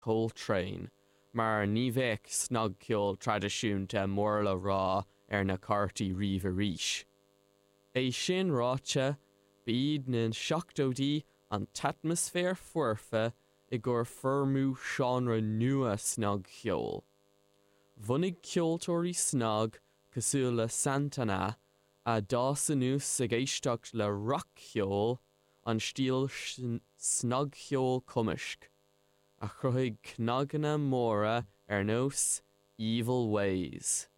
Coltrane, mar ní bheith snog ceol tradiisiúnta mórla rá na cartaí riomh arís. É sin ráite, bíd na seachtóidí an tatmosfér fuorfa I ggur formú seanra nua snog ceol. Bhunig ceoltóirí snog cosúla Santana a dásanús a géisteacht le rock ceol an stíl snog ceol cumisc, a chruthig cnagana móra nós Evil Ways.